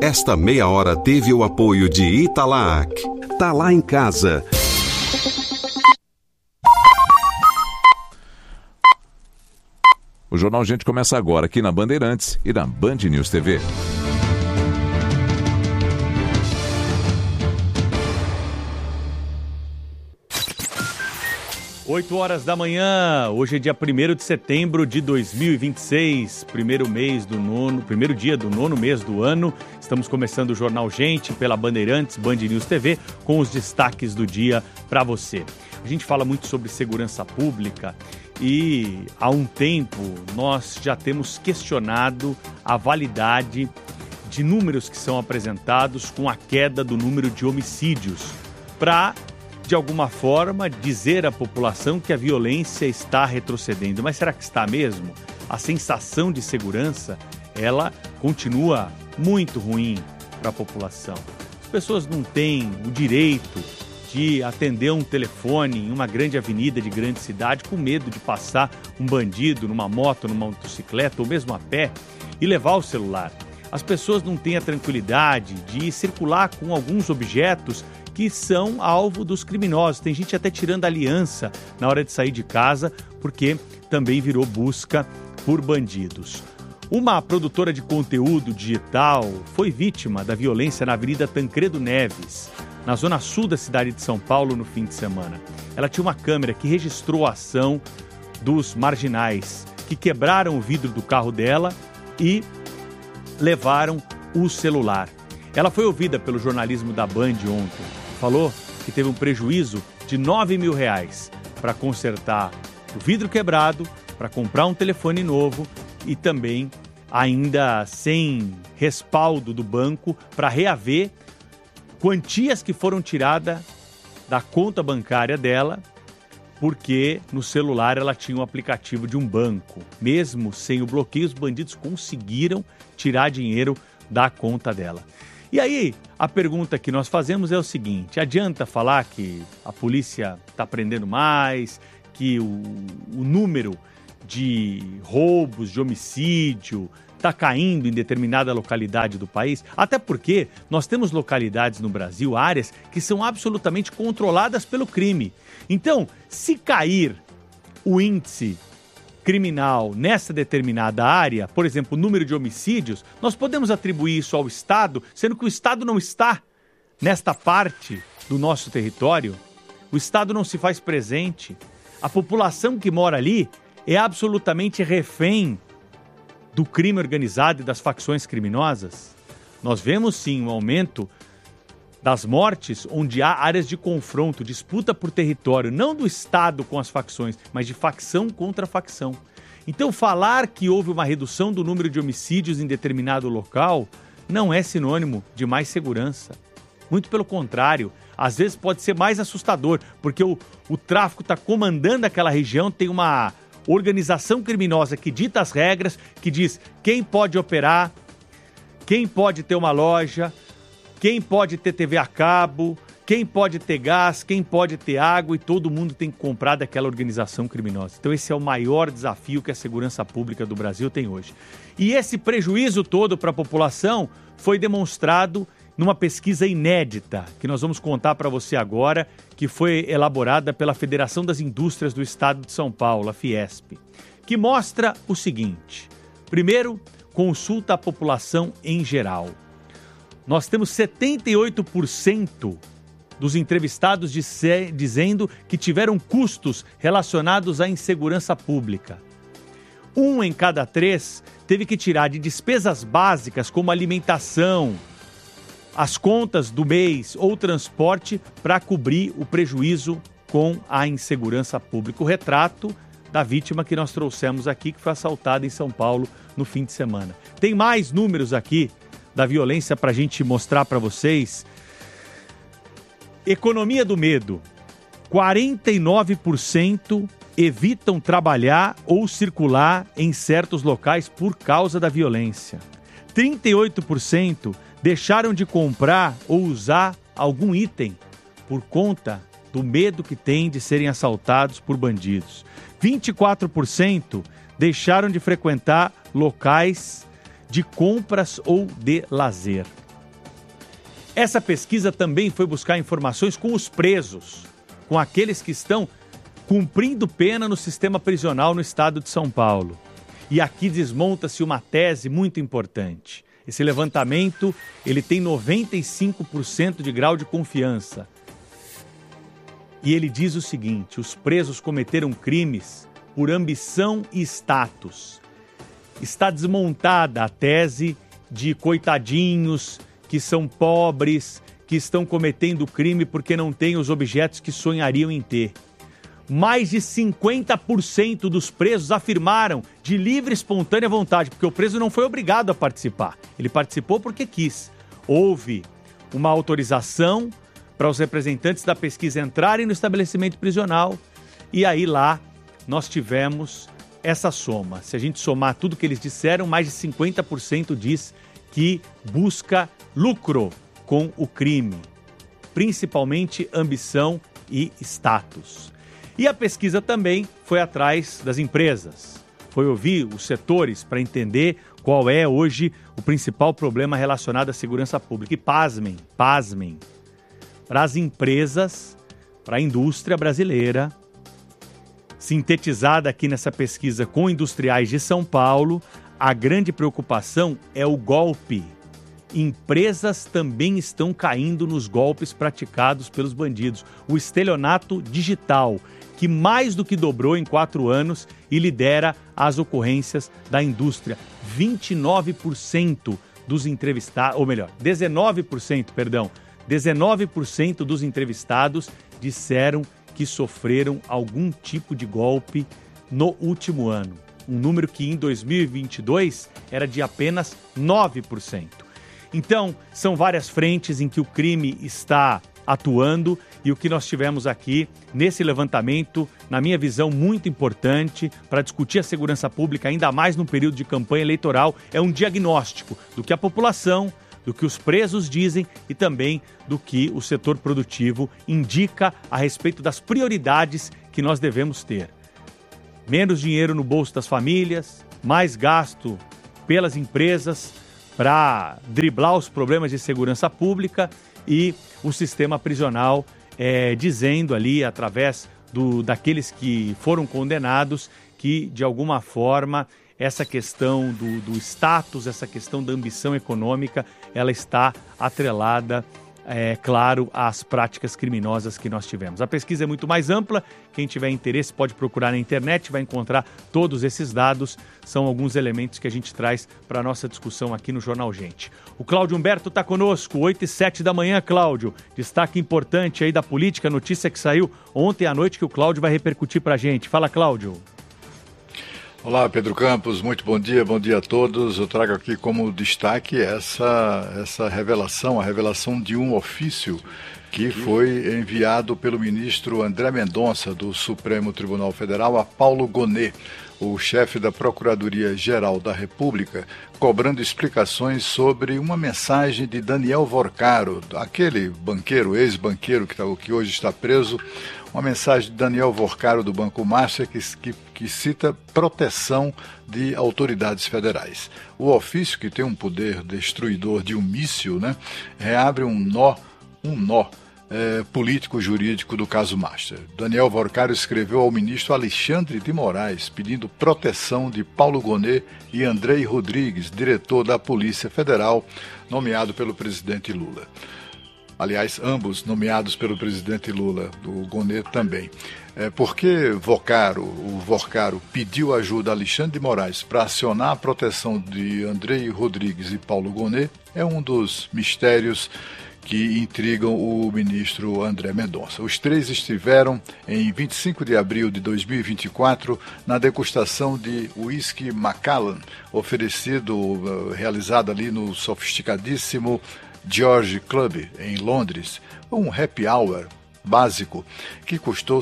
Esta meia hora teve o apoio de Italac. Tá lá em casa. O Jornal Gente começa agora aqui na Bandeirantes e na Band News TV. 8 horas da manhã, hoje é dia 1º de setembro de 2026, primeiro dia do nono mês do ano. Estamos começando o Jornal Gente pela Bandeirantes, Band News TV, com os destaques do dia para você. A gente fala muito sobre segurança pública e há um tempo nós já temos questionado a validade de números que são apresentados com a queda do número de homicídios para, de alguma forma, dizer à população que a violência está retrocedendo. Mas será que está mesmo? A sensação de segurança, ela continua muito ruim para a população. As pessoas não têm o direito de atender um telefone em uma grande avenida de grande cidade com medo de passar um bandido numa moto, numa motocicleta ou mesmo a pé e levar o celular. As pessoas não têm a tranquilidade de circular com alguns objetos que são alvo dos criminosos. Tem gente até tirando aliança na hora de sair de casa, porque também virou busca por bandidos. Uma produtora de conteúdo digital foi vítima da violência na Avenida Tancredo Neves, na zona sul da cidade de São Paulo, no fim de semana. Ela tinha uma câmera que registrou a ação dos marginais, que quebraram o vidro do carro dela e levaram o celular. Ela foi ouvida pelo jornalismo da Band ontem. Falou que teve um prejuízo de R$9 mil para consertar o vidro quebrado, para comprar um telefone novo e também, ainda sem respaldo do banco, para reaver quantias que foram tiradas da conta bancária dela, porque no celular ela tinha um aplicativo de um banco. Mesmo sem o bloqueio, os bandidos conseguiram tirar dinheiro da conta dela. E aí, a pergunta que nós fazemos é o seguinte: adianta falar que a polícia está prendendo mais, que o número de roubos, de homicídio está caindo em determinada localidade do país? Até porque nós temos localidades no Brasil, áreas que são absolutamente controladas pelo crime. Então, se cair o índice criminal nessa determinada área, por exemplo, o número de homicídios, nós podemos atribuir isso ao Estado, sendo que o Estado não está nesta parte do nosso território. O Estado não se faz presente. A população que mora ali é absolutamente refém do crime organizado e das facções criminosas. Nós vemos sim um aumento das mortes onde há áreas de confronto, disputa por território, não do Estado com as facções, mas de facção contra facção. Então, falar que houve uma redução do número de homicídios em determinado local não é sinônimo de mais segurança. Muito pelo contrário, às vezes pode ser mais assustador, porque o tráfico está comandando aquela região, tem uma organização criminosa que dita as regras, que diz quem pode operar, quem pode ter uma loja, quem pode ter TV a cabo, quem pode ter gás, quem pode ter água, e todo mundo tem que comprar daquela organização criminosa. Então esse é o maior desafio que a segurança pública do Brasil tem hoje. E esse prejuízo todo para a população foi demonstrado numa pesquisa inédita, que nós vamos contar para você agora, que foi elaborada pela Federação das Indústrias do Estado de São Paulo, a Fiesp, que mostra o seguinte: primeiro, consulta a população em geral. Nós temos 78% dos entrevistados dizendo que tiveram custos relacionados à insegurança pública. 1 em cada 3 teve que tirar de despesas básicas como alimentação, as contas do mês ou transporte para cobrir o prejuízo com a insegurança pública. O retrato da vítima que nós trouxemos aqui, que foi assaltada em São Paulo no fim de semana. Tem mais números aqui da violência para a gente mostrar para vocês. Economia do medo. 49% evitam trabalhar ou circular em certos locais por causa da violência. 38% deixaram de comprar ou usar algum item por conta do medo que têm de serem assaltados por bandidos. 24% deixaram de frequentar locais de compras ou de lazer. Essa pesquisa também foi buscar informações com os presos, com aqueles que estão cumprindo pena no sistema prisional no estado de São Paulo. E aqui desmonta-se uma tese muito importante. Esse levantamento, ele tem 95% de grau de confiança. E ele diz o seguinte: os presos cometeram crimes por ambição e status. Está desmontada a tese de coitadinhos que são pobres, que estão cometendo crime porque não têm os objetos que sonhariam em ter. Mais de 50% dos presos afirmaram de livre e espontânea vontade, porque o preso não foi obrigado a participar. Ele participou porque quis. Houve uma autorização para os representantes da pesquisa entrarem no estabelecimento prisional e aí lá nós tivemos essa soma. Se a gente somar tudo que eles disseram, mais de 50% diz que busca lucro com o crime, principalmente ambição e status. E a pesquisa também foi atrás das empresas, foi ouvir os setores para entender qual é hoje o principal problema relacionado à segurança pública. E pasmem, para as empresas, para a indústria brasileira, sintetizada aqui nessa pesquisa com industriais de São Paulo, a grande preocupação é o golpe. Empresas também estão caindo nos golpes praticados pelos bandidos. O estelionato digital, que mais do que dobrou em 4 anos e lidera as ocorrências da indústria. 19% dos entrevistados, ou melhor, 19% dos entrevistados disseram que sofreram algum tipo de golpe no último ano. Um número que em 2022 era de apenas 9%. Então, são várias frentes em que o crime está atuando e o que nós tivemos aqui nesse levantamento, na minha visão, muito importante para discutir a segurança pública, ainda mais num período de campanha eleitoral, é um diagnóstico do que a população, do que os presos dizem e também do que o setor produtivo indica a respeito das prioridades que nós devemos ter. Menos dinheiro no bolso das famílias, mais gasto pelas empresas para driblar os problemas de segurança pública e o sistema prisional dizendo ali, através daqueles que foram condenados, que de alguma forma essa questão do status, essa questão da ambição econômica, ela está atrelada, claro, às práticas criminosas que nós tivemos. A pesquisa é muito mais ampla, quem tiver interesse pode procurar na internet, vai encontrar todos esses dados, são alguns elementos que a gente traz para a nossa discussão aqui no Jornal Gente. O Cláudio Humberto está conosco, 8h07 da manhã, Cláudio. Destaque importante aí da política, notícia que saiu ontem à noite que o Cláudio vai repercutir para a gente. Fala, Cláudio. Olá, Pedro Campos, muito bom dia a todos. Eu trago aqui como destaque essa revelação, a revelação de um ofício que foi enviado pelo ministro André Mendonça, do Supremo Tribunal Federal, a Paulo Gonet, o chefe da Procuradoria-Geral da República, cobrando explicações sobre uma mensagem de Daniel Vorcaro, aquele banqueiro, ex-banqueiro que hoje está preso, uma mensagem de Daniel Vorcaro do Banco Master que cita proteção de autoridades federais. O ofício, que tem um poder destruidor de um míssil, reabre um nó político-jurídico do caso Master. Daniel Vorcaro escreveu ao ministro Alexandre de Moraes pedindo proteção de Paulo Gonet e Andrei Rodrigues, diretor da Polícia Federal, nomeado pelo presidente Lula. Aliás, ambos nomeados pelo presidente Lula, o Gonet também. Porque o Vorcaro pediu ajuda a Alexandre de Moraes para acionar a proteção de Andrei Rodrigues e Paulo Gonet é um dos mistérios que intrigam o ministro André Mendonça. Os três estiveram em 25 de abril de 2024 na degustação de whisky Macallan, realizado ali no sofisticadíssimo George Club, em Londres, um happy hour básico que custou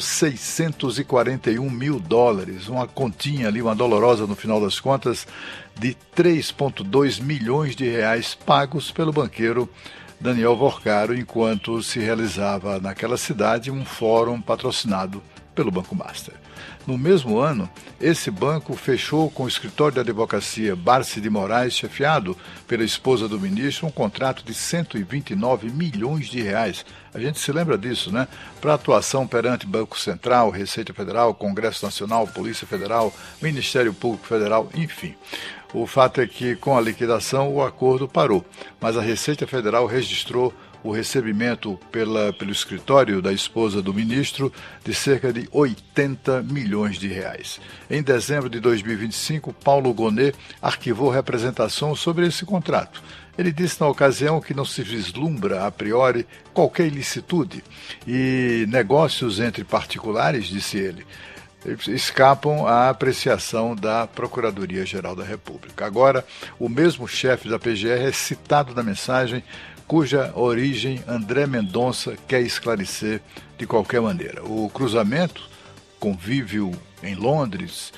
$641 mil, uma continha ali, uma dolorosa no final das contas, de 3,2 milhões de reais pagos pelo banqueiro Daniel Vorcaro, enquanto se realizava naquela cidade um fórum patrocinado pelo Banco Master. No mesmo ano, esse banco fechou com o escritório de advocacia Barsi de Moraes, chefiado pela esposa do ministro, um contrato de 129 milhões de reais. A gente se lembra disso, né? Para atuação perante Banco Central, Receita Federal, Congresso Nacional, Polícia Federal, Ministério Público Federal, enfim. O fato é que, com a liquidação, o acordo parou, mas a Receita Federal registrou o recebimento pelo escritório da esposa do ministro de cerca de 80 milhões de reais. Em dezembro de 2025, Paulo Gonet arquivou representação sobre esse contrato. Ele disse na ocasião que não se vislumbra a priori qualquer ilicitude e negócios entre particulares, disse ele, escapam à apreciação da Procuradoria-Geral da República. Agora, o mesmo chefe da PGR é citado na mensagem cuja origem André Mendonça quer esclarecer de qualquer maneira. O cruzamento, convívio em Londres,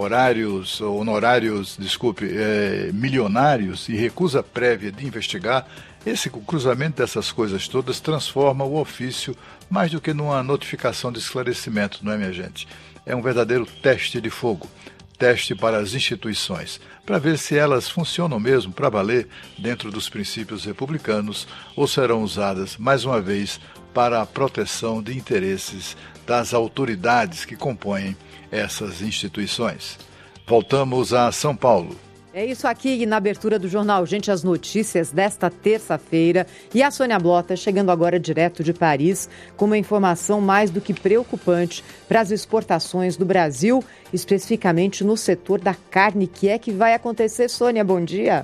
honorários, milionários e recusa prévia de investigar, esse cruzamento dessas coisas todas transforma o ofício mais do que numa notificação de esclarecimento, não é, minha gente? É um verdadeiro teste de fogo. Teste para as instituições, para ver se elas funcionam mesmo para valer dentro dos princípios republicanos ou serão usadas, mais uma vez, para a proteção de interesses das autoridades que compõem essas instituições. Voltamos a São Paulo. É isso aqui na abertura do Jornal Gente, as notícias desta terça-feira. E a Sônia Blota chegando agora direto de Paris com uma informação mais do que preocupante para as exportações do Brasil, especificamente no setor da carne. Que é que vai acontecer, Sônia? Bom dia.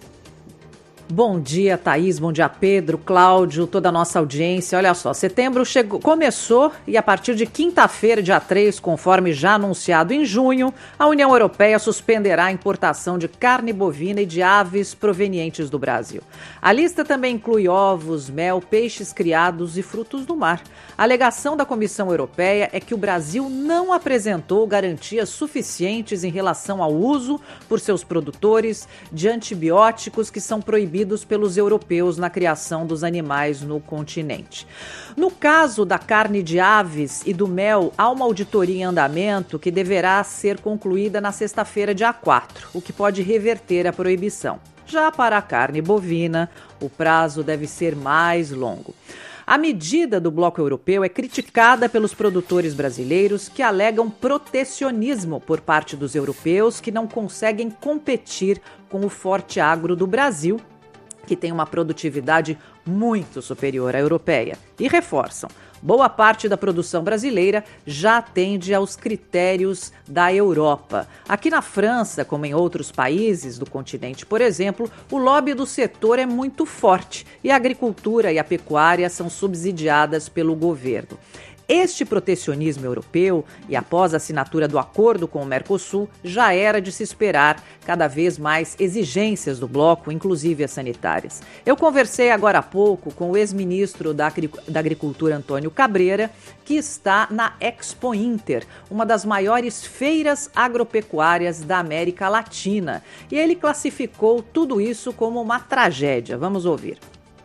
Bom dia, Thaís, bom dia, Pedro, Cláudio, toda a nossa audiência. Olha só, setembro começou e a partir de quinta-feira, dia 3, conforme já anunciado em junho, a União Europeia suspenderá a importação de carne bovina e de aves provenientes do Brasil. A lista também inclui ovos, mel, peixes criados e frutos do mar. A alegação da Comissão Europeia é que o Brasil não apresentou garantias suficientes em relação ao uso por seus produtores de antibióticos que são proibidos pelos europeus na criação dos animais no continente. No caso da carne de aves e do mel, há uma auditoria em andamento que deverá ser concluída na sexta-feira, dia 4, o que pode reverter a proibição. Já para a carne bovina, o prazo deve ser mais longo. A medida do bloco europeu é criticada pelos produtores brasileiros que alegam protecionismo por parte dos europeus que não conseguem competir com o forte agro do Brasil, que tem uma produtividade muito superior à europeia. E reforçam, boa parte da produção brasileira já atende aos critérios da Europa. Aqui na França, como em outros países do continente, por exemplo, o lobby do setor é muito forte e a agricultura e a pecuária são subsidiadas pelo governo. Este protecionismo europeu, e após a assinatura do acordo com o Mercosul, já era de se esperar cada vez mais exigências do bloco, inclusive as sanitárias. Eu conversei agora há pouco com o ex-ministro da Agricultura, Antônio Cabreira, que está na Expo Inter, uma das maiores feiras agropecuárias da América Latina. E ele classificou tudo isso como uma tragédia. Vamos ouvir.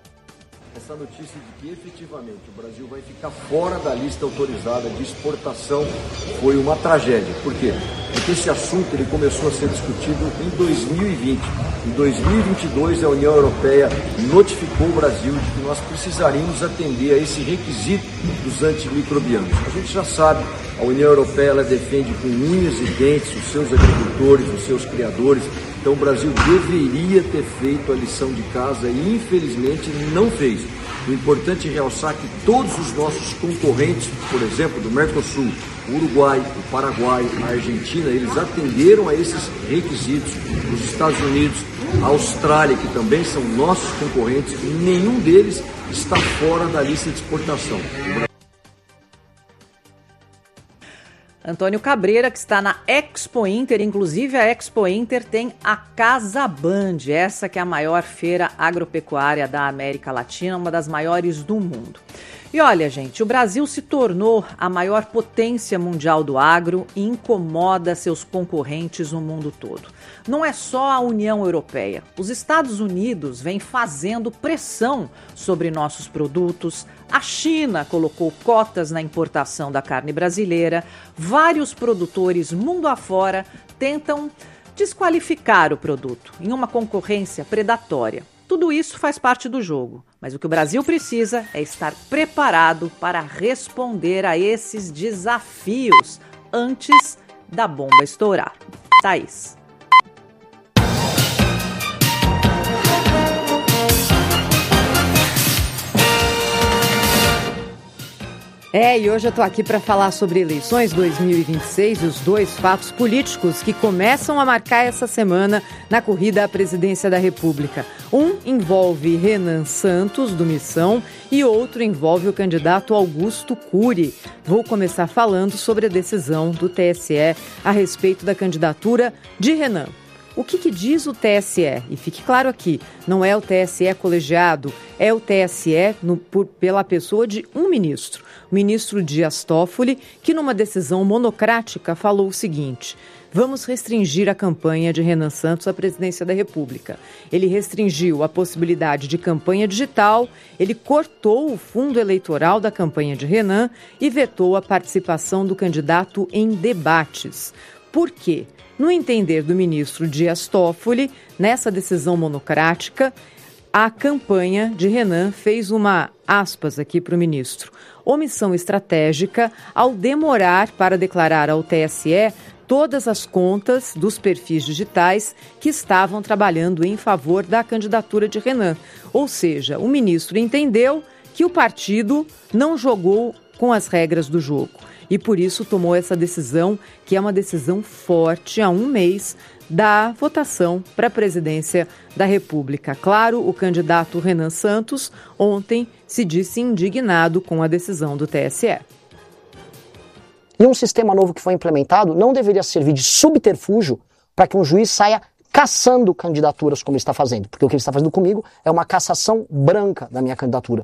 Essa notícia de que efetivamente o Brasil vai ficar fora da lista autorizada de exportação foi uma tragédia. Por quê? Porque esse assunto ele começou a ser discutido em 2020. Em 2022, a União Europeia notificou o Brasil de que nós precisaríamos atender a esse requisito dos antimicrobianos. A gente já sabe, a União Europeia ela defende com unhas e dentes os seus agricultores, os seus criadores. Então o Brasil deveria ter feito a lição de casa e infelizmente não fez. O importante é realçar que todos os nossos concorrentes, por exemplo, do Mercosul, o Uruguai, o Paraguai, a Argentina, eles atenderam a esses requisitos. Os Estados Unidos, a Austrália, que também são nossos concorrentes, nenhum deles está fora da lista de exportação. Antônio Cabreira, que está na Expo Inter, inclusive a Expo Inter tem a Casa Band, essa que é a maior feira agropecuária da América Latina, uma das maiores do mundo. E olha, gente, o Brasil se tornou a maior potência mundial do agro e incomoda seus concorrentes no mundo todo. Não é só a União Europeia. Os Estados Unidos vêm fazendo pressão sobre nossos produtos. A China colocou cotas na importação da carne brasileira. Vários produtores mundo afora tentam desqualificar o produto em uma concorrência predatória. Tudo isso faz parte do jogo, mas o que o Brasil precisa é estar preparado para responder a esses desafios antes da bomba estourar. Thaís. E hoje eu tô aqui para falar sobre eleições 2026 e os dois fatos políticos que começam a marcar essa semana na corrida à presidência da República. Um envolve Renan Santos, do Missão, e outro envolve o candidato Augusto Cury. Vou começar falando sobre a decisão do TSE a respeito da candidatura de Renan. O que diz o TSE? E fique claro aqui, não é o TSE colegiado, é o TSE pela pessoa de um ministro, o ministro Dias Toffoli, que numa decisão monocrática falou o seguinte: vamos restringir a campanha de Renan Santos à presidência da República. Ele restringiu a possibilidade de campanha digital, ele cortou o fundo eleitoral da campanha de Renan e vetou a participação do candidato em debates. Por quê? No entender do ministro Dias Toffoli, nessa decisão monocrática, a campanha de Renan fez uma, aspas aqui para o ministro, omissão estratégica ao demorar para declarar ao TSE todas as contas dos perfis digitais que estavam trabalhando em favor da candidatura de Renan. Ou seja, o ministro entendeu que o partido não jogou com as regras do jogo. E por isso tomou essa decisão, que é uma decisão forte, há um mês da votação para a presidência da República. Claro, o candidato Renan Santos ontem se disse indignado com a decisão do TSE. E um sistema novo que foi implementado não deveria servir de subterfúgio para que um juiz saia caçando candidaturas como ele está fazendo. Porque o que ele está fazendo comigo é uma cassação branca da minha candidatura.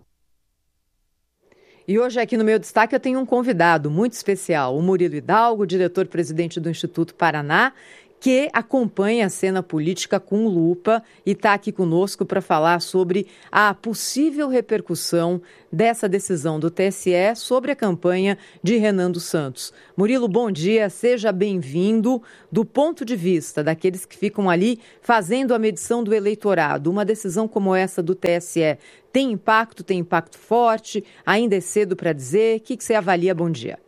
E hoje aqui no meu destaque eu tenho um convidado muito especial, o Murilo Hidalgo, diretor-presidente do Instituto Paraná, que acompanha a cena política com lupa e está aqui conosco para falar sobre a possível repercussão dessa decisão do TSE sobre a campanha de Renan dos Santos. Murilo, bom dia, seja bem-vindo. Do ponto de vista daqueles que ficam ali fazendo a medição do eleitorado, uma decisão como essa do TSE tem impacto forte? Ainda é cedo para dizer? O que você avalia? Bom dia.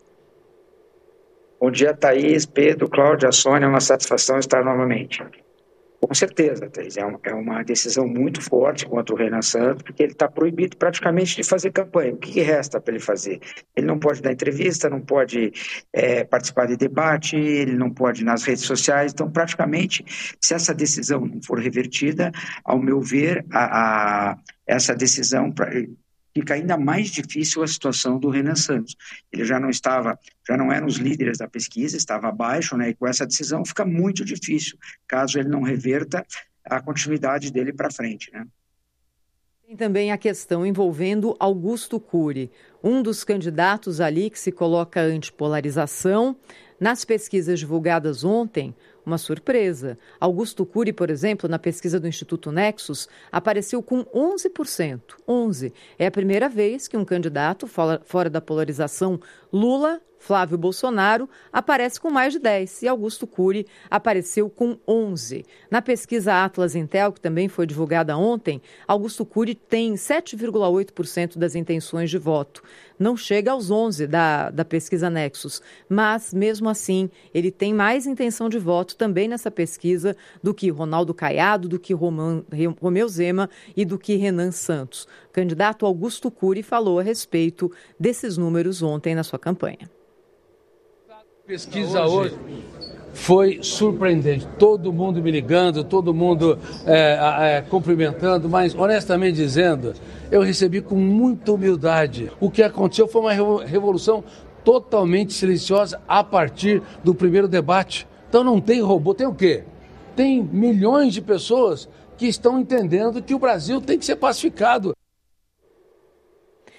Bom dia, Thaís, Pedro, Cláudia, Sônia, é uma satisfação estar novamente. Com certeza, Thaís, é uma decisão muito forte contra o Renan Santos, porque ele está proibido praticamente de fazer campanha. O que resta para ele fazer? Ele não pode dar entrevista, não pode participar de debate, ele não pode ir nas redes sociais. Então, praticamente, se essa decisão não for revertida, ao meu ver, essa decisão fica ainda mais difícil a situação do Renan Santos. Ele já não era nos líderes da pesquisa, estava abaixo, né? E com essa decisão fica muito difícil, caso ele não reverta a continuidade dele para frente, né? Tem também a questão envolvendo Augusto Cury, um dos candidatos ali que se coloca antipolarização. Nas pesquisas divulgadas ontem, uma surpresa. Augusto Cury, por exemplo, na pesquisa do Instituto Nexus, apareceu com 11%. 11%. É a primeira vez que um candidato fora da polarização Lula, Flávio Bolsonaro, aparece com mais de 10%. E Augusto Cury apareceu com 11%. Na pesquisa Atlas Intel, que também foi divulgada ontem, Augusto Cury tem 7,8% das intenções de voto. Não chega aos 11% da pesquisa Nexus, mas mesmo assim ele tem mais intenção de voto também nessa pesquisa do que Ronaldo Caiado, do que Romeu Zema e do que Renan Santos. O candidato Augusto Cury falou a respeito desses números ontem na sua campanha. A pesquisa hoje foi surpreendente, todo mundo me ligando, todo mundo cumprimentando, mas honestamente dizendo, eu recebi com muita humildade. O que aconteceu foi uma revolução totalmente silenciosa a partir do primeiro debate. Então não tem robô, tem o quê? Tem milhões de pessoas que estão entendendo que o Brasil tem que ser pacificado.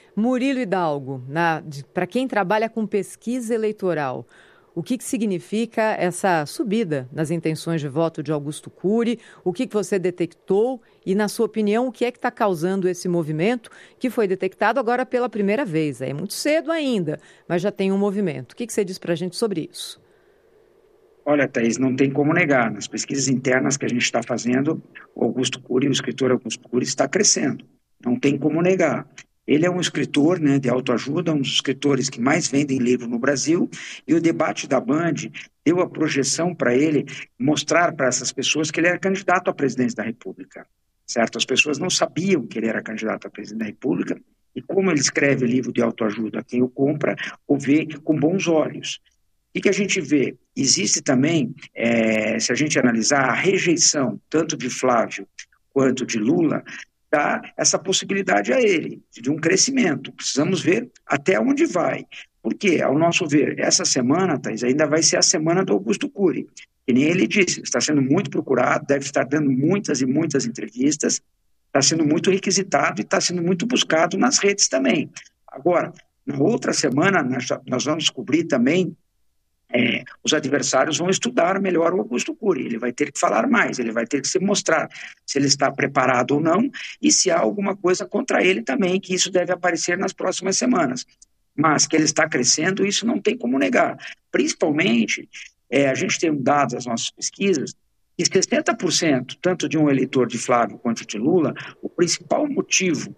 Murilo Hidalgo, para quem trabalha com pesquisa eleitoral, o que significa essa subida nas intenções de voto de Augusto Cury? O que você detectou? E, na sua opinião, o que é que está causando esse movimento que foi detectado agora pela primeira vez? É muito cedo ainda, mas já tem um movimento. O que você diz para a gente sobre isso? Olha, Thaís, não tem como negar. Nas pesquisas internas que a gente está fazendo, o Augusto Cury, o escritor Augusto Cury, está crescendo. Não tem como negar. Ele é um escritor, né, de autoajuda, um dos escritores que mais vendem livro no Brasil, e o debate da Band deu a projeção para ele mostrar para essas pessoas que ele era candidato à presidência da República, certo? As pessoas não sabiam que ele era candidato à presidência da República, e como ele escreve livro de autoajuda, quem o compra o vê com bons olhos. O que a gente vê? Existe também, se a gente analisar a rejeição, tanto de Flávio quanto de Lula, dá essa possibilidade a ele, de um crescimento. Precisamos ver até onde vai. Porque, ao nosso ver, essa semana, Thaís, ainda vai ser a semana do Augusto Cury. Que nem ele disse, está sendo muito procurado, deve estar dando muitas e muitas entrevistas, está sendo muito requisitado e está sendo muito buscado nas redes também. Agora, na outra semana, nós vamos descobrir também os adversários vão estudar melhor o Augusto Cury, ele vai ter que falar mais, ele vai ter que se mostrar se ele está preparado ou não e se há alguma coisa contra ele também, que isso deve aparecer nas próximas semanas. Mas que ele está crescendo, isso não tem como negar. Principalmente, a gente tem dados das nossas pesquisas, que 60%, tanto de um eleitor de Flávio quanto de Lula, o principal motivo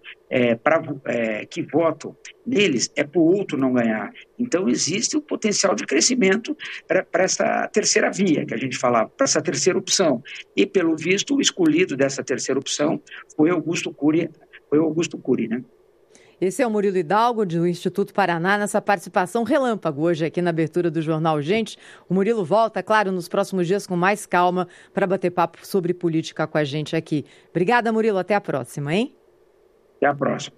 que votam neles é para o outro não ganhar. Então, existe um potencial de crescimento para essa terceira via, que a gente falava, para essa terceira opção. E, pelo visto, o escolhido dessa terceira opção foi o Augusto Cury, né? Esse é o Murilo Hidalgo, do Instituto Paraná, nessa participação relâmpago hoje aqui na abertura do Jornal Gente. O Murilo volta, claro, nos próximos dias com mais calma para bater papo sobre política com a gente aqui. Obrigada, Murilo. Até a próxima, hein? Até a próxima.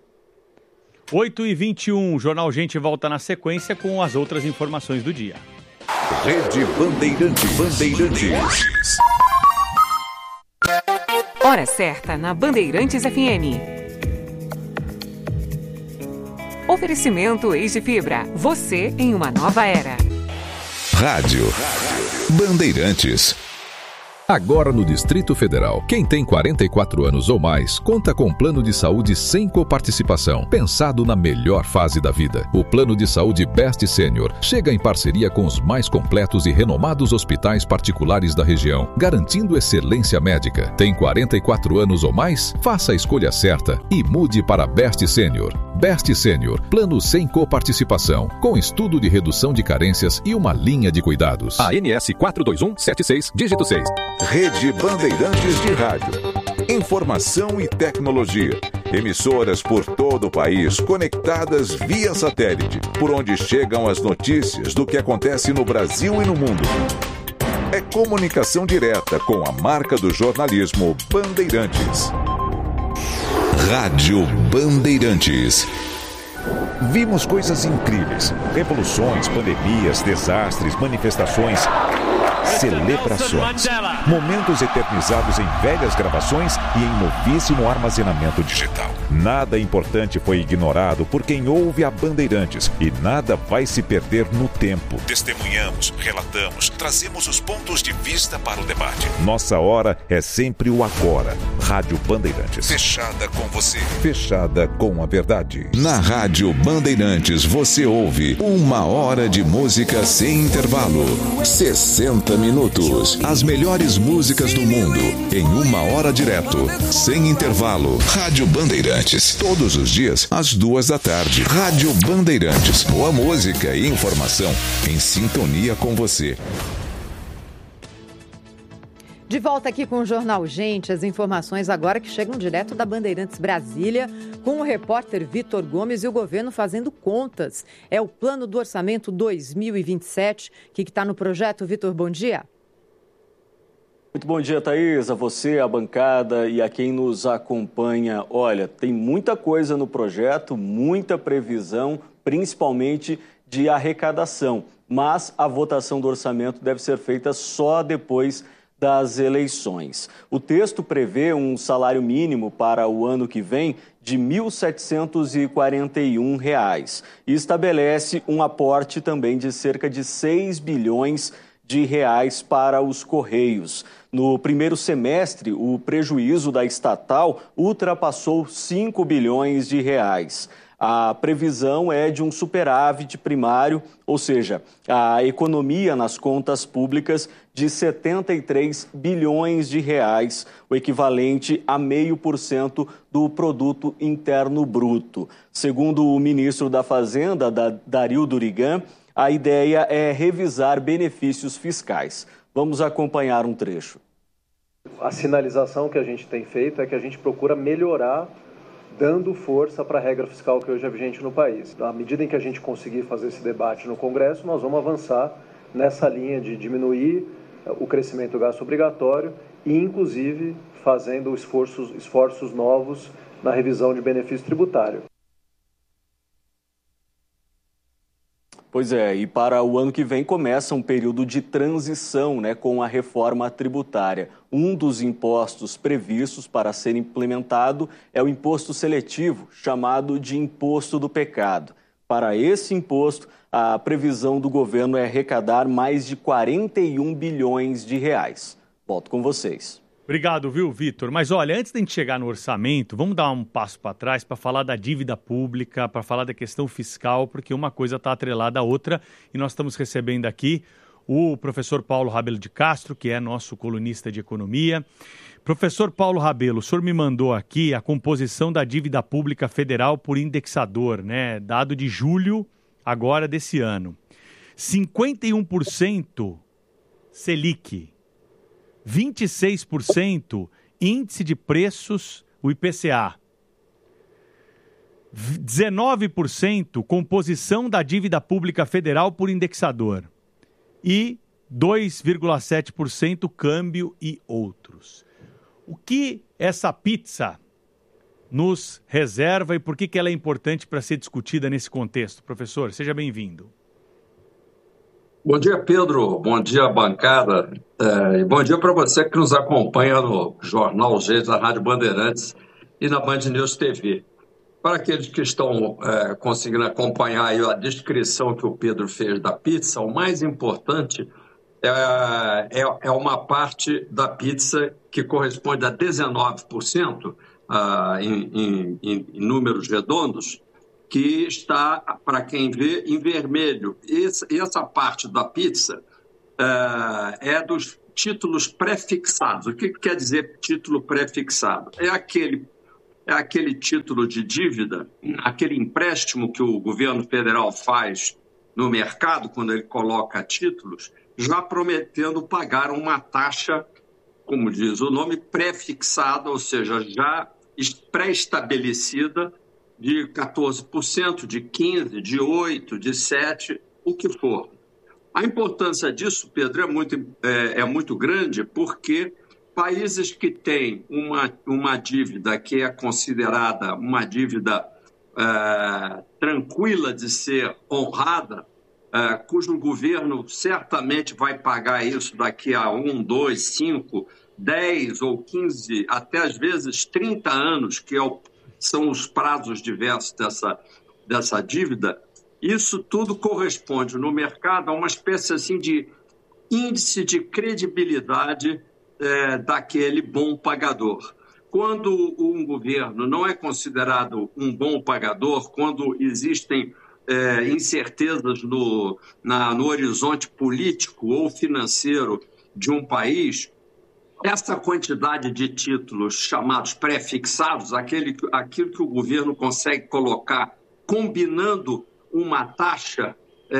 8h21, o Jornal Gente volta na sequência com as outras informações do dia. Rede Bandeirantes. Hora certa na Bandeirantes FM. Oferecimento Eis de Fibra. Você em uma nova era. Rádio Bandeirantes. Agora no Distrito Federal, quem tem 44 anos ou mais conta com plano de saúde sem coparticipação, pensado na melhor fase da vida. O plano de saúde Best Senior chega em parceria com os mais completos e renomados hospitais particulares da região, garantindo excelência médica. Tem 44 anos ou mais? Faça a escolha certa e mude para Best Senior. Best Senior, plano sem coparticipação, com estudo de redução de carências e uma linha de cuidados. ANS 42176, dígito 6. Rede Bandeirantes de Rádio. Informação e tecnologia. Emissoras por todo o país, conectadas via satélite, por onde chegam as notícias do que acontece no Brasil e no mundo. É comunicação direta com a marca do jornalismo Bandeirantes. Rádio Bandeirantes. Vimos coisas incríveis. Revoluções, pandemias, desastres, manifestações, celebrações. Momentos eternizados em velhas gravações e em novíssimo armazenamento digital. Nada importante foi ignorado por quem ouve a Bandeirantes e nada vai se perder no tempo. Testemunhamos, relatamos, trazemos os pontos de vista para o debate. Nossa hora é sempre o agora. Rádio Bandeirantes. Fechada com você. Fechada com a verdade. Na Rádio Bandeirantes você ouve 1 hora de música sem intervalo. 60 minutos. As melhores músicas do mundo em 1 hora direto, sem intervalo. Rádio Bandeirantes. Todos os dias, às 14h. Rádio Bandeirantes. Boa música e informação em sintonia com você. De volta aqui com o Jornal Gente, as informações agora que chegam direto da Bandeirantes Brasília, com o repórter Vitor Gomes e o governo fazendo contas. É o plano do orçamento 2027. O que está no projeto, Vitor? Bom dia. Muito bom dia, Thaís, a você, a bancada e a quem nos acompanha. Olha, tem muita coisa no projeto, muita previsão, principalmente de arrecadação, mas a votação do orçamento deve ser feita só depois das eleições. O texto prevê um salário mínimo para o ano que vem de R$ 1.741 e estabelece um aporte também de cerca de 6 bilhões de reais para os Correios. No primeiro semestre, o prejuízo da estatal ultrapassou 5 bilhões de reais. A previsão é de um superávit primário, ou seja, a economia nas contas públicas de 73 bilhões de reais, o equivalente a 0,5% do produto interno bruto. Segundo o ministro da Fazenda, Dario Durigan, a ideia é revisar benefícios fiscais. Vamos acompanhar um trecho. A sinalização que a gente tem feito é que a gente procura melhorar, dando força para a regra fiscal que hoje é vigente no país. À medida em que a gente conseguir fazer esse debate no Congresso, nós vamos avançar nessa linha de diminuir o crescimento do gasto obrigatório e, inclusive, fazendo esforços novos na revisão de benefício tributário. Pois é, e para o ano que vem começa um período de transição, com a reforma tributária. Um dos impostos previstos para ser implementado é o imposto seletivo, chamado de imposto do pecado. Para esse imposto, a previsão do governo é arrecadar mais de 41 bilhões de reais. Volto com vocês. Obrigado, viu, Vitor? Mas olha, antes de a gente chegar no orçamento, vamos dar um passo para trás para falar da dívida pública, para falar da questão fiscal, porque uma coisa está atrelada à outra e nós estamos recebendo aqui o professor Paulo Rabelo de Castro, que é nosso colunista de economia. Professor Paulo Rabelo, o senhor me mandou aqui a composição da dívida pública federal por indexador, dado de julho agora desse ano. 51% Selic. 26% índice de preços, o IPCA. 19% composição da dívida pública federal por indexador. E 2,7% câmbio e outros. O que essa pizza nos reserva e por que ela é importante para ser discutida nesse contexto? Professor, seja bem-vindo. Bom dia, Pedro. Bom dia, bancada. E bom dia para você que nos acompanha no Jornal Gente da Rádio Bandeirantes e na Band News TV. Para aqueles que estão conseguindo acompanhar aí a descrição que o Pedro fez da pizza, o mais importante é uma parte da pizza que corresponde a 19% em números redondos, que está, para quem vê, em vermelho. Essa parte da pizza é dos títulos pré-fixados. O que quer dizer título pré-fixado? É aquele título de dívida, aquele empréstimo que o governo federal faz no mercado, quando ele coloca títulos, já prometendo pagar uma taxa, como diz o nome, pré-fixada, ou seja, já pré-estabelecida, de 14%, de 15%, de 8%, de 7%, o que for. A importância disso, Pedro, é muito grande, porque países que têm uma dívida que é considerada uma dívida tranquila de ser honrada, cujo governo certamente vai pagar isso daqui a 1, 2, 5, 10 ou 15, até às vezes 30 anos, que são os prazos diversos dessa dívida, isso tudo corresponde no mercado a uma espécie assim de índice de credibilidade daquele bom pagador. Quando um governo não é considerado um bom pagador, quando existem incertezas no horizonte político ou financeiro de um país, essa quantidade de títulos chamados pré-fixados, aquilo que o governo consegue colocar combinando uma taxa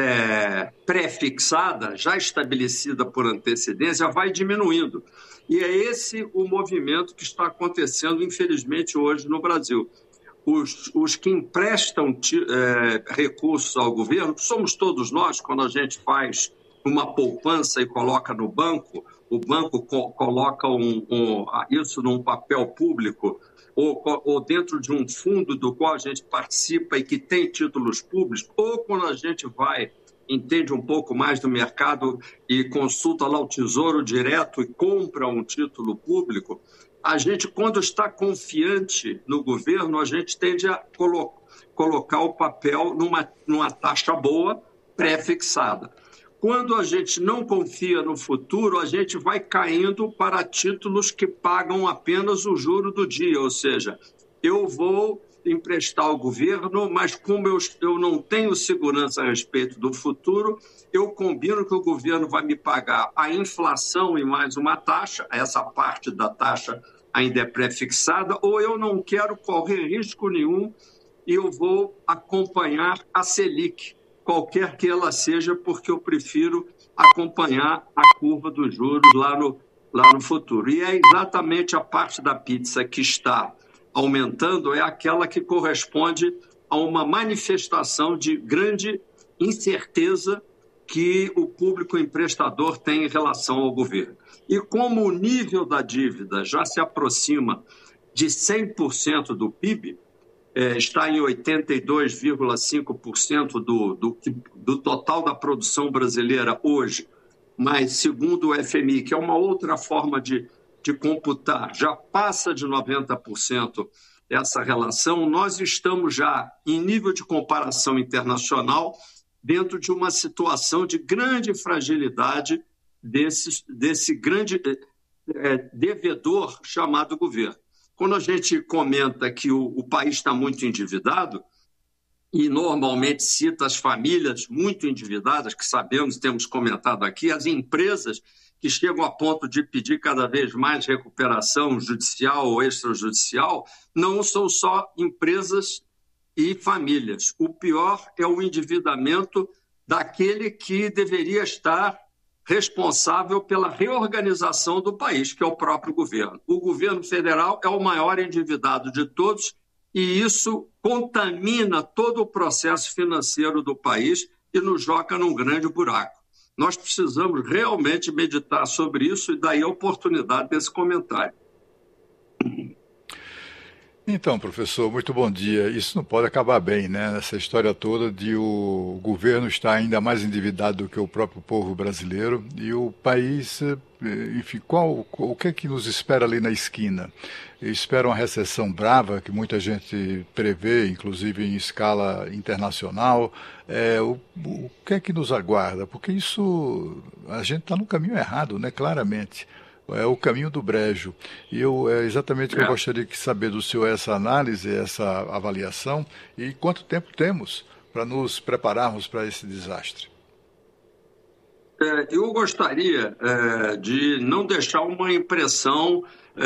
pré-fixada, já estabelecida por antecedência, vai diminuindo. E é esse o movimento que está acontecendo, infelizmente, hoje no Brasil. Os que emprestam recursos ao governo, somos todos nós, quando a gente faz uma poupança e coloca no banco, o banco coloca isso num papel público ou dentro de um fundo do qual a gente participa e que tem títulos públicos, ou quando a gente vai entende um pouco mais do mercado e consulta lá o Tesouro Direto e compra um título público, a gente, quando está confiante no governo, a gente tende a colocar o papel numa taxa boa, pré-fixada. Quando a gente não confia no futuro, a gente vai caindo para títulos que pagam apenas o juro do dia, ou seja, eu vou emprestar ao governo, mas como eu não tenho segurança a respeito do futuro, eu combino que o governo vai me pagar a inflação e mais uma taxa, essa parte da taxa ainda é pré-fixada, ou eu não quero correr risco nenhum e eu vou acompanhar a Selic, qualquer que ela seja, porque eu prefiro acompanhar a curva dos juros lá no futuro. E é exatamente a parte da pizza que está aumentando, é aquela que corresponde a uma manifestação de grande incerteza que o público emprestador tem em relação ao governo. E como o nível da dívida já se aproxima de 100% do PIB, está em 82,5% do total da produção brasileira hoje, mas segundo o FMI, que é uma outra forma de computar, já passa de 90% essa relação, nós estamos já, em nível de comparação internacional, dentro de uma situação de grande fragilidade desse grande devedor chamado governo. Quando a gente comenta que o país está muito endividado, e normalmente cita as famílias muito endividadas, que sabemos, temos comentado aqui, as empresas que chegam a ponto de pedir cada vez mais recuperação judicial ou extrajudicial, não são só empresas e famílias. O pior é o endividamento daquele que deveria estar responsável pela reorganização do país, que é o próprio governo. O governo federal é o maior endividado de todos e isso contamina todo o processo financeiro do país e nos joga num grande buraco. Nós precisamos realmente meditar sobre isso e daí a oportunidade desse comentário. Então, professor, muito bom dia. Isso não pode acabar bem, né? Essa história toda de o governo estar ainda mais endividado do que o próprio povo brasileiro e o país, enfim, o que é que nos espera ali na esquina? Espera uma recessão brava, que muita gente prevê, inclusive em escala internacional. O que é que nos aguarda? Porque isso, a gente está no caminho errado, né? Claramente. É o caminho do brejo. E é exatamente o que eu gostaria de saber do senhor, essa análise, essa avaliação, e quanto tempo temos para nos prepararmos para esse desastre. Eu gostaria de não deixar uma impressão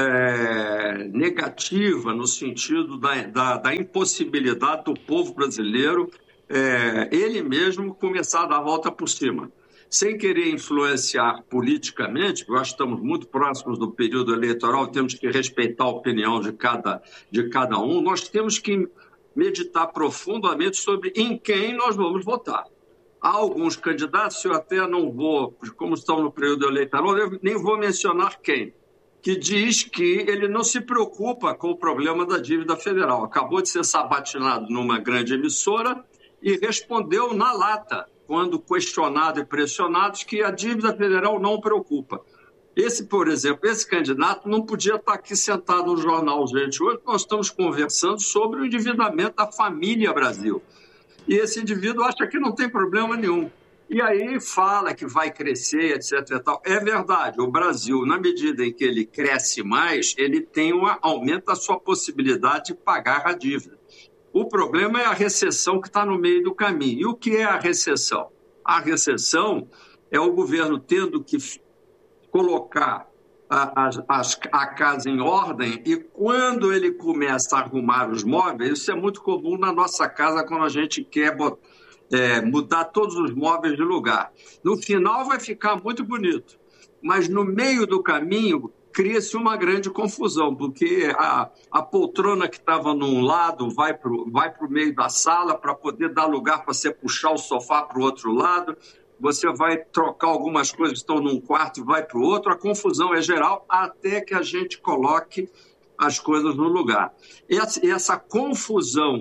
negativa no sentido da impossibilidade do povo brasileiro ele mesmo começar a dar a volta por cima. Sem querer influenciar politicamente, porque nós estamos muito próximos do período eleitoral, temos que respeitar a opinião de cada um, nós temos que meditar profundamente sobre em quem nós vamos votar. Há alguns candidatos, eu até não vou, como estão no período eleitoral, eu nem vou mencionar quem, que diz que ele não se preocupa com o problema da dívida federal. Acabou de ser sabatinado numa grande emissora e respondeu na lata, quando questionado e pressionado, que a dívida federal não preocupa. Por exemplo, esse candidato não podia estar aqui sentado no Jornal Gente. Hoje nós estamos conversando sobre o endividamento da família Brasil. E esse indivíduo acha que não tem problema nenhum. E aí fala que vai crescer, etc. E tal. É verdade, o Brasil, na medida em que ele cresce mais, ele tem aumenta a sua possibilidade de pagar a dívida. O problema é a recessão que está no meio do caminho. E o que é a recessão? A recessão é o governo tendo que colocar a casa em ordem e quando ele começa a arrumar os móveis, isso é muito comum na nossa casa quando a gente quer mudar todos os móveis de lugar. No final vai ficar muito bonito, mas no meio do caminho cria-se uma grande confusão, porque a poltrona que estava num lado vai para o meio da sala para poder dar lugar para você puxar o sofá para o outro lado, você vai trocar algumas coisas que estão num quarto e vai para o outro, a confusão é geral até que a gente coloque as coisas no lugar. Essa confusão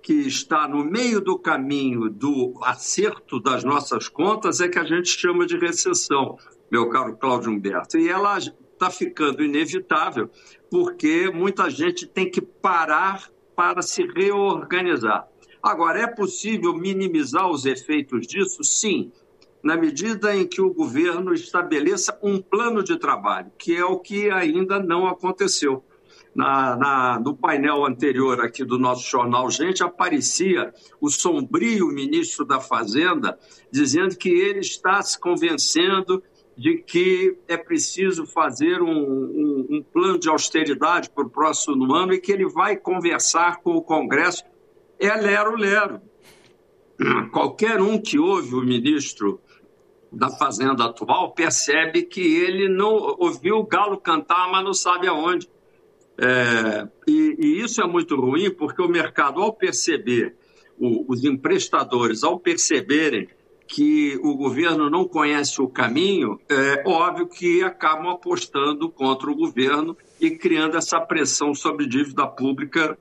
que está no meio do caminho do acerto das nossas contas é que a gente chama de recessão, meu caro Cláudio Humberto. E ela está ficando inevitável porque muita gente tem que parar para se reorganizar. Agora, é possível minimizar os efeitos disso? Sim, na medida em que o governo estabeleça um plano de trabalho, que é o que ainda não aconteceu. No painel anterior aqui do nosso Jornal Gente, aparecia o sombrio ministro da Fazenda dizendo que ele está se convencendo de que é preciso fazer um plano de austeridade para o próximo ano e que ele vai conversar com o Congresso. É lero-lero. Qualquer um que ouve o ministro da Fazenda atual percebe que ele não ouviu o galo cantar, mas não sabe aonde. E isso é muito ruim, porque o mercado, ao perceber, os emprestadores, ao perceberem que o governo não conhece o caminho, é óbvio que acabam apostando contra o governo e criando essa pressão sobre dívida pública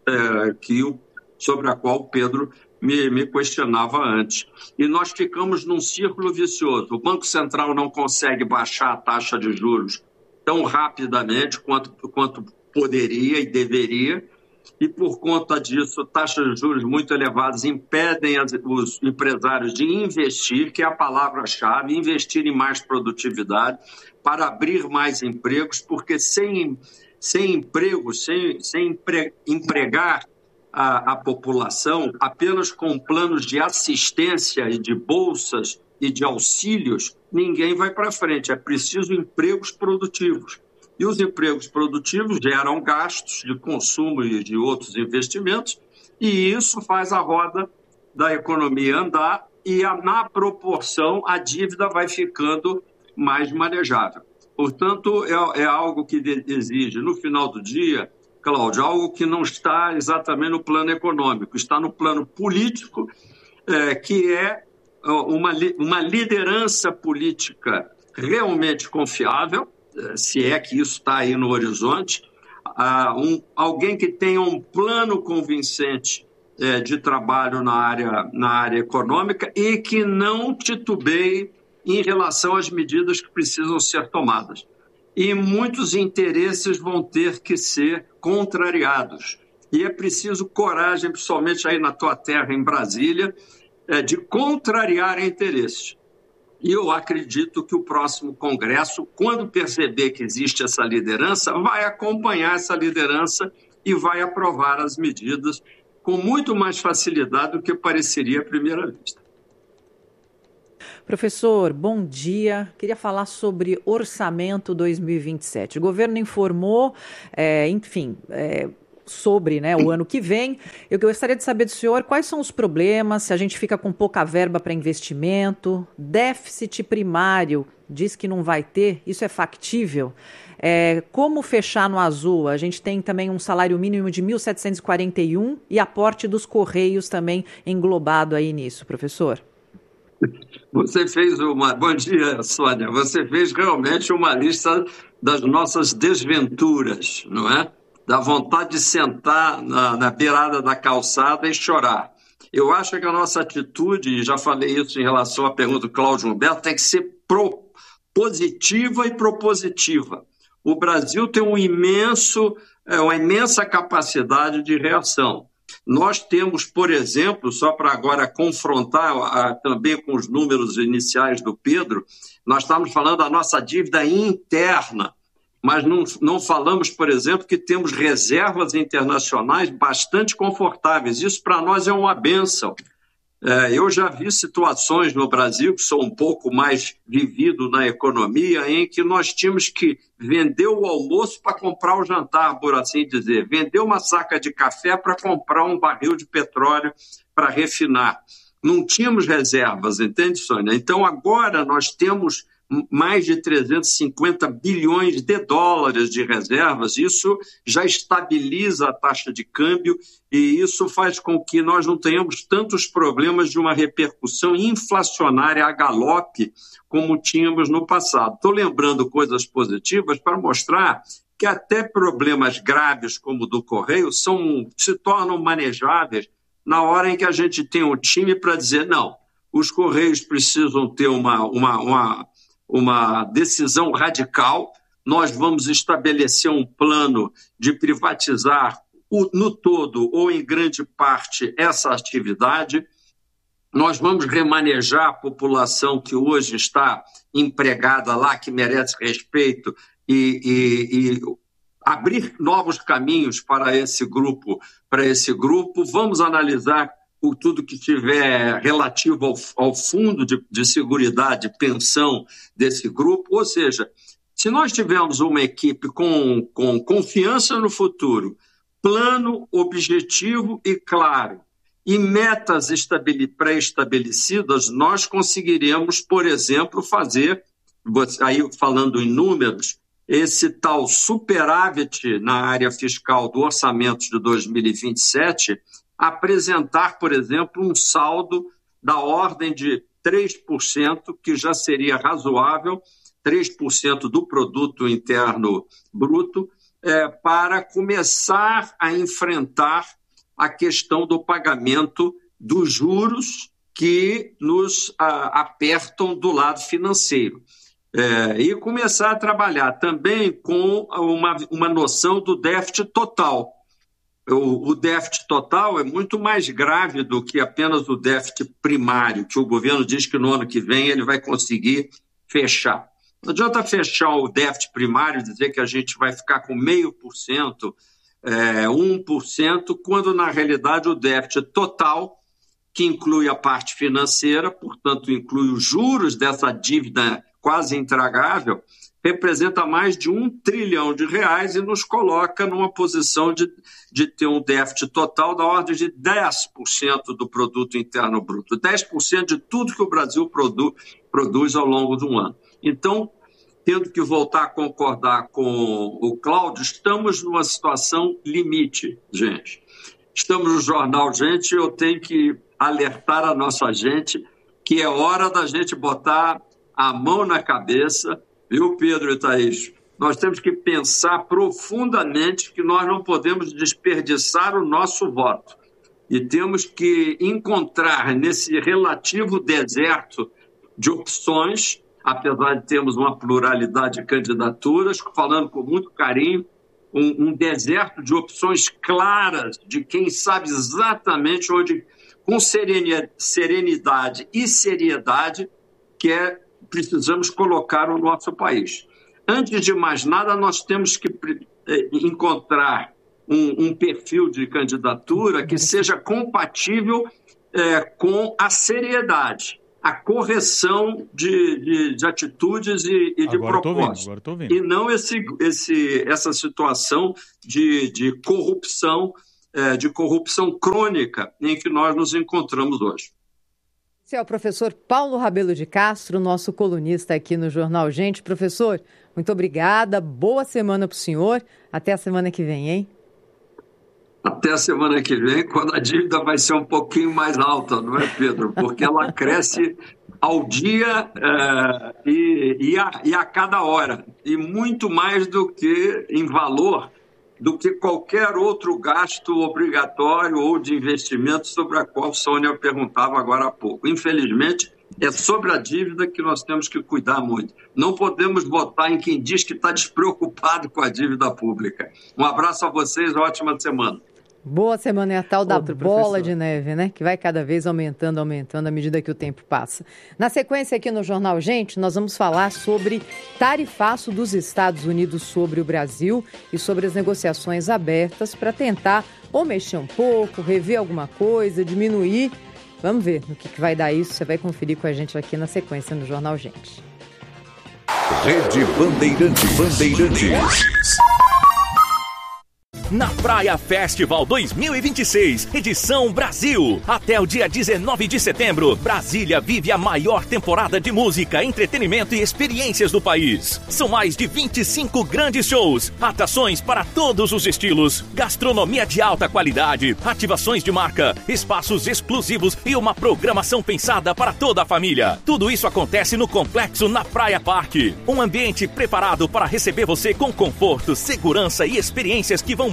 sobre a qual o Pedro me questionava antes. E nós ficamos num círculo vicioso. O Banco Central não consegue baixar a taxa de juros tão rapidamente quanto poderia e deveria, e por conta disso, taxas de juros muito elevadas impedem os empresários de investir, que é a palavra-chave, investir em mais produtividade, para abrir mais empregos, porque sem empregos, sem empregar a população, apenas com planos de assistência e de bolsas e de auxílios, ninguém vai para frente. É preciso empregos produtivos. E os empregos produtivos geram gastos de consumo e de outros investimentos, e isso faz a roda da economia andar e, na proporção, a dívida vai ficando mais manejável. Portanto, é algo que exige, no final do dia, Cláudio, algo que não está exatamente no plano econômico, está no plano político, que é uma liderança política realmente confiável, se é que isso está aí no horizonte, alguém que tenha um plano convincente de trabalho na área econômica e que não titubeie em relação às medidas que precisam ser tomadas. E muitos interesses vão ter que ser contrariados. E é preciso coragem, principalmente aí na tua terra, em Brasília, de contrariar interesses. E eu acredito que o próximo Congresso, quando perceber que existe essa liderança, vai acompanhar essa liderança e vai aprovar as medidas com muito mais facilidade do que pareceria à primeira vista. Professor, bom dia. Queria falar sobre orçamento 2027. O governo informou, sobre o ano que vem. Eu gostaria de saber do senhor quais são os problemas, se a gente fica com pouca verba para investimento, déficit primário, diz que não vai ter, isso é factível? Como fechar no azul? A gente tem também um salário mínimo de 1.741 e aporte dos Correios também englobado aí nisso, professor. Você fez Bom dia, Sônia. Você fez realmente uma lista das nossas desventuras, não é? Dá vontade de sentar na beirada da calçada e chorar. Eu acho que a nossa atitude, e já falei isso em relação à pergunta do Cláudio Humberto, tem que ser positiva e propositiva. O Brasil tem uma imensa capacidade de reação. Nós temos, por exemplo, só para agora confrontar também com os números iniciais do Pedro, nós estamos falando da nossa dívida interna, mas não falamos, por exemplo, que temos reservas internacionais bastante confortáveis. Isso para nós é uma bênção. Eu já vi situações no Brasil, que sou um pouco mais vivido na economia, em que nós tínhamos que vender o almoço para comprar o jantar, por assim dizer. Vender uma saca de café para comprar um barril de petróleo para refinar. Não tínhamos reservas, entende, Sônia? Então, agora nós temos mais de 350 bilhões de dólares de reservas. Isso já estabiliza a taxa de câmbio e isso faz com que nós não tenhamos tantos problemas de uma repercussão inflacionária a galope como tínhamos no passado. Estou lembrando coisas positivas para mostrar que até problemas graves como o do Correio se tornam manejáveis na hora em que a gente tem um time para dizer, não, os Correios precisam ter uma decisão radical, nós vamos estabelecer um plano de privatizar no todo ou em grande parte essa atividade, nós vamos remanejar a população que hoje está empregada lá, que merece respeito, e abrir novos caminhos para esse grupo. Vamos analisar tudo que tiver relativo ao fundo de seguridade, pensão desse grupo. Ou seja, se nós tivermos uma equipe com confiança no futuro, plano, objetivo e claro, e metas pré-estabelecidas, nós conseguiremos, por exemplo, fazer, aí falando em números, esse tal superávit na área fiscal do orçamento de 2027, apresentar, por exemplo, um saldo da ordem de 3%, que já seria razoável, 3% do produto interno bruto, para começar a enfrentar a questão do pagamento dos juros que nos apertam do lado financeiro. E começar a trabalhar também com uma noção do déficit total. O déficit total é muito mais grave do que apenas o déficit primário, que o governo diz que no ano que vem ele vai conseguir fechar. Não adianta fechar o déficit primário e dizer que a gente vai ficar com 0,5%, 1%, quando na realidade o déficit total, que inclui a parte financeira, portanto inclui os juros dessa dívida quase intragável, representa mais de R$1 trilhão e nos coloca numa posição de ter um déficit total da ordem de 10% do produto interno bruto, 10% de tudo que o Brasil produz ao longo de um ano. Então, tendo que voltar a concordar com o Cláudio, estamos numa situação limite, gente. Estamos no Jornal Gente, eu tenho que alertar a nossa gente que é hora da gente botar a mão na cabeça, viu, Pedro e Thaís? Nós temos que pensar profundamente que nós não podemos desperdiçar o nosso voto. E temos que encontrar nesse relativo deserto de opções, apesar de termos uma pluralidade de candidaturas, falando com muito carinho, um deserto de opções claras, de quem sabe exatamente onde, com serenidade e seriedade, precisamos colocar o nosso país. Antes de mais nada, nós temos que encontrar um perfil de candidatura que seja compatível com a seriedade, a correção de atitudes e de propostas. Agora tô vendo. E não essa situação de corrupção crônica em que nós nos encontramos hoje. Esse é o professor Paulo Rabelo de Castro, nosso colunista aqui no Jornal Gente. Professor, muito obrigada, boa semana para o senhor. Até a semana que vem, hein? Até a semana que vem, quando a dívida vai ser um pouquinho mais alta, não é, Pedro? Porque ela cresce ao dia e a cada hora. E muito mais do que em valor, do que qualquer outro gasto obrigatório ou de investimento sobre a qual Sônia perguntava agora há pouco. Infelizmente, é sobre a dívida que nós temos que cuidar muito. Não podemos votar em quem diz que está despreocupado com a dívida pública. Um abraço a vocês, ótima semana. Boa semana, é a tal da bola de neve, né? Que vai cada vez aumentando à medida que o tempo passa. Na sequência aqui no Jornal Gente, nós vamos falar sobre tarifaço dos Estados Unidos sobre o Brasil e sobre as negociações abertas para tentar ou mexer um pouco, rever alguma coisa, diminuir. Vamos ver no que vai dar isso. Você vai conferir com a gente aqui na sequência no Jornal Gente. Rede Bandeirantes. Na Praia Festival 2026, edição Brasil. Até o dia 19 de setembro, Brasília vive a maior temporada de música, entretenimento e experiências do país. São mais de 25 grandes shows, atrações para todos os estilos, gastronomia de alta qualidade, ativações de marca, espaços exclusivos e uma programação pensada para toda a família. Tudo isso acontece no Complexo Na Praia Parque. Um ambiente preparado para receber você com conforto, segurança e experiências que vão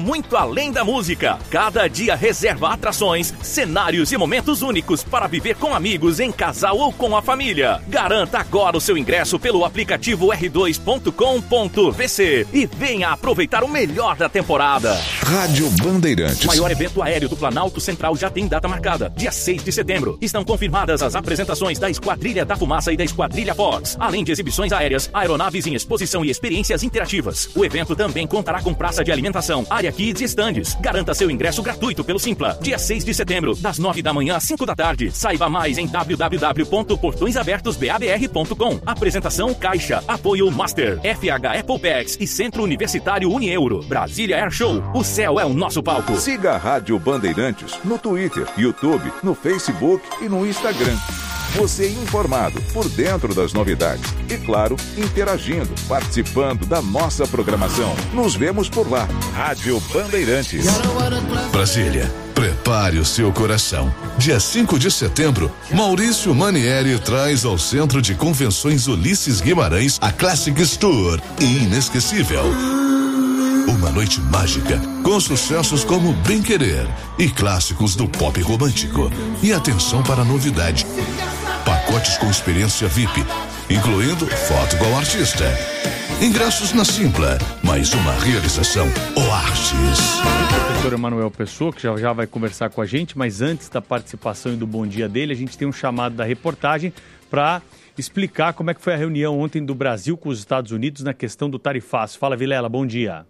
muito além da música. Cada dia reserva atrações, cenários e momentos únicos para viver com amigos, em casal ou com a família. Garanta agora o seu ingresso pelo aplicativo r2.com.vc e venha aproveitar o melhor da temporada. Rádio Bandeirantes. O maior evento aéreo do Planalto Central já tem data marcada, dia 6 de setembro. Estão confirmadas as apresentações da Esquadrilha da Fumaça e da Esquadrilha Fox, além de exibições aéreas, aeronaves em exposição e experiências interativas. O evento também contará com praça de alimentação, área kids e estandes. Garanta seu ingresso gratuito pelo Simpla, dia 6 de setembro, das 9 da manhã às 5 da tarde. Saiba mais em www.portõesabertosbabr.com. Apresentação Caixa, apoio Master, FH Apple Packs e Centro Universitário Unieuro. Brasília Air Show, o céu é o nosso palco. Siga a Rádio Bandeirantes no Twitter, YouTube, no Facebook e no Instagram. Você informado, por dentro das novidades e, claro, interagindo, participando da nossa programação. Nos vemos por lá. Rádio Bandeirantes. Brasília, prepare o seu coração. Dia 5 de setembro, Maurício Manieri traz ao Centro de Convenções Ulisses Guimarães a Classics Tour inesquecível. Uma noite mágica, com sucessos como Bem Querer e clássicos do pop romântico. E atenção para a novidade: pacotes com experiência VIP, incluindo foto com o artista. Ingressos na Simpla, mais uma realização Oasis. O professor Emanuel Pessoa, que já vai conversar com a gente, mas antes da participação e do bom dia dele, a gente tem um chamado da reportagem para explicar como é que foi a reunião ontem do Brasil com os Estados Unidos na questão do tarifaço. Fala, Vilela, bom dia.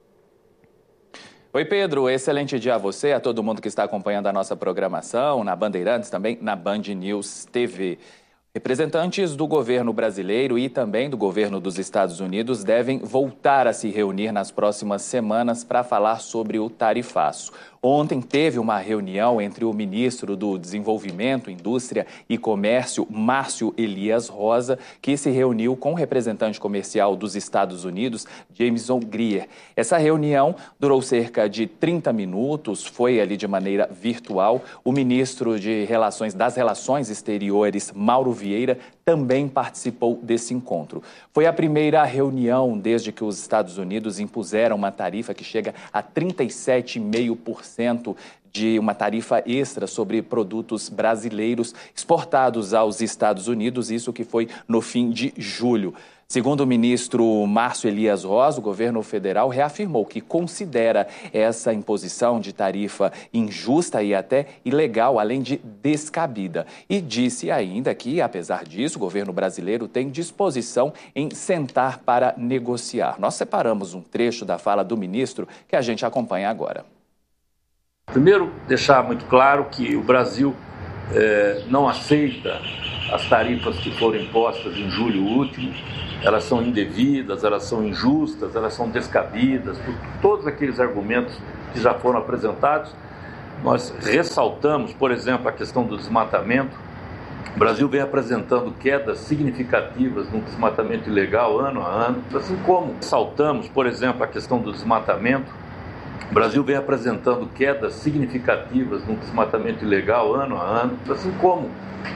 Oi, Pedro, excelente dia a você, a todo mundo que está acompanhando a nossa programação, na Bandeirantes, também na Band News TV. Representantes do governo brasileiro e também do governo dos Estados Unidos devem voltar a se reunir nas próximas semanas para falar sobre o tarifaço. Ontem teve uma reunião entre o ministro do Desenvolvimento, Indústria e Comércio, Márcio Elias Rosa, que se reuniu com o representante comercial dos Estados Unidos, Jameson Greer. Essa reunião durou cerca de 30 minutos, foi ali de maneira virtual. O ministro das Relações Exteriores, Mauro Vieira, também participou desse encontro. Foi a primeira reunião desde que os Estados Unidos impuseram uma tarifa que chega a 37,5% de uma tarifa extra sobre produtos brasileiros exportados aos Estados Unidos, isso que foi no fim de julho. Segundo o ministro Márcio Elias Rosa, o governo federal reafirmou que considera essa imposição de tarifa injusta e até ilegal, além de descabida. E disse ainda que, apesar disso, o governo brasileiro tem disposição em sentar para negociar. Nós separamos um trecho da fala do ministro que a gente acompanha agora. Primeiro, deixar muito claro que o Brasil não aceita as tarifas que foram impostas em julho último. Elas são indevidas, elas são injustas, elas são descabidas, por todos aqueles argumentos que já foram apresentados. Nós ressaltamos, por exemplo, a questão do desmatamento. O Brasil vem apresentando quedas significativas no desmatamento ilegal ano a ano, assim como ressaltamos, por exemplo, a questão do desmatamento. O Brasil vem apresentando quedas significativas no desmatamento ilegal ano a ano, assim como